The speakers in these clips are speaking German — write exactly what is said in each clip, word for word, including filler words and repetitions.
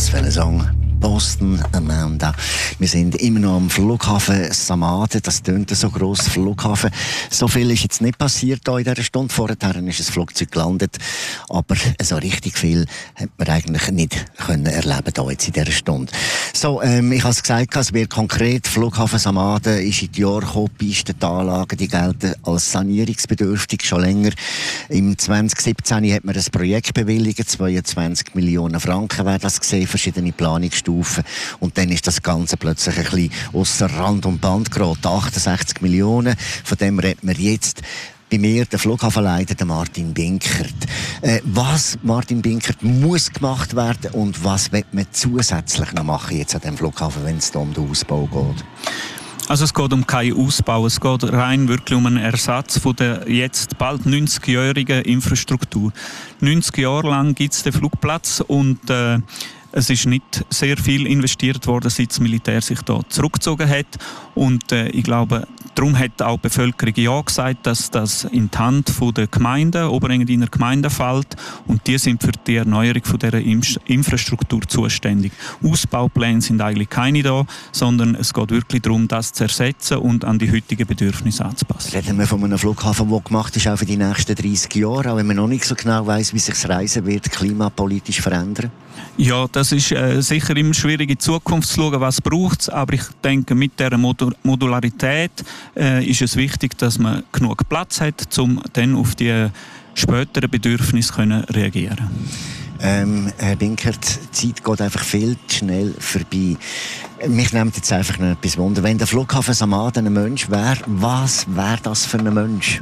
Was für ein Song. Boston, Amanda. Wir sind immer noch am Flughafen Samaden. Das tönt so gross, Flughafen. So viel ist jetzt nicht passiert hier in dieser Stunde. Vorher ist ein Flugzeug gelandet. Aber so richtig viel hat man eigentlich nicht können erleben hier jetzt in dieser Stunde. So, ähm, ich habe es gesagt, es wird konkret. Flughafen Samaden ist in die Jahre gekommen. Pisten, die Anlagen, die gelten als sanierungsbedürftig schon länger. Im zwanzig siebzehn hat man ein Projekt bewilligt. zweiundzwanzig Millionen Franken wäre das gesehen, verschiedene Planungsstufen. Und dann ist das Ganze plötzlich ein bisschen ausser Rand und Band geraten. achtundsechzig Millionen, von dem redet man jetzt. Bei mir der Flughafenleiter, der Martin Binkert. Äh, was, Martin Binkert, muss gemacht werden und was wird man zusätzlich noch machen jetzt an dem Flughafen, wenn es da um den Ausbau geht? Also es geht um keinen Ausbau, es geht rein wirklich um einen Ersatz von der jetzt bald neunzigjährigen Infrastruktur. neunzig Jahre lang gibt es den Flugplatz und äh, es ist nicht sehr viel investiert worden, seit das Militär sich da zurückgezogen hat. Und äh, ich glaube, darum hat auch die Bevölkerung ja gesagt, dass das in die Hand der Gemeinden, Oberengadiner Gemeinden fällt. Und die sind für die Erneuerung von dieser Infrastruktur zuständig. Ausbaupläne sind eigentlich keine da, sondern es geht wirklich darum, das zu ersetzen und an die heutigen Bedürfnisse anzupassen. Reden wir von einem Flughafen, der gemacht ist, auch für die nächsten dreißig Jahre, auch wenn man noch nicht so genau weiss, wie sich das Reisen wird klimapolitisch verändern? Ja, das ist äh, sicher immer schwierig in die Zukunft zu schauen, was braucht es. Aber ich denke, mit dieser Mod- Modularität äh, ist es wichtig, dass man genug Platz hat, um dann auf die späteren Bedürfnisse können reagieren. Ähm, Herr Binkert, die Zeit geht einfach viel zu schnell vorbei. Mich nimmt jetzt einfach noch etwas Wunder. Wenn der Flughafen Samaden ein Mensch wäre, was wäre das für ein Mensch?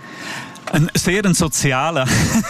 Ein sehr ein sozialer.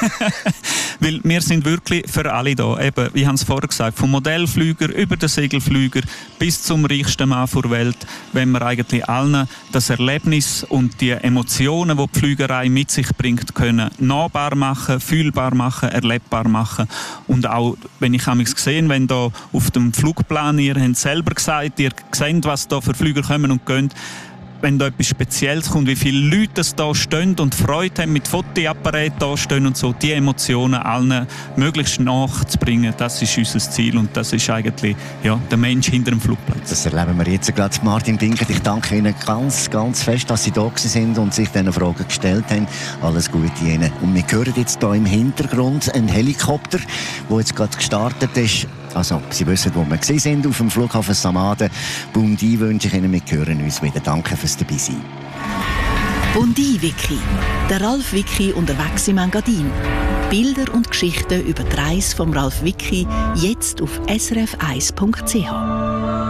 Weil wir sind wirklich für alle da. Eben, wie haben es vorher gesagt, vom Modellflüger über den Segelflüger bis zum reichsten Mann der Welt, wenn wir eigentlich allen das Erlebnis und die Emotionen, die die Flügerei mit sich bringt, können nahbar machen, fühlbar machen, erlebbar machen. Und auch, wenn ich es gesehen, wenn da auf dem Flugplan, ihr habt selber gesagt, ihr seht, was da für Flüger kommen und gehen, wenn da etwas Spezielles kommt, wie viele Leute da stehen und Freude haben, mit Fotoapparaten da stehen und so, die Emotionen allen möglichst nachzubringen, das ist unser Ziel und das ist eigentlich ja, der Mensch hinter dem Flugplatz. Das erleben wir jetzt gerade. Martin Binkert, ich danke Ihnen ganz, ganz fest, dass Sie da sind und sich diese Fragen gestellt haben. Alles Gute Ihnen. Und wir hören jetzt hier im Hintergrund einen Helikopter, der jetzt gerade gestartet ist. Also, Sie wissen, wo wir sind, auf dem Flughafen Samaden. Bundi wünsche ich Ihnen, wir hören uns wieder. Danke fürs Dabeisein. Bundi-Wiki. Der Ralf Wiki unterwegs im Engadin. Bilder und Geschichten über die Reise vom Ralf Wiki jetzt auf s r f eins punkt c h.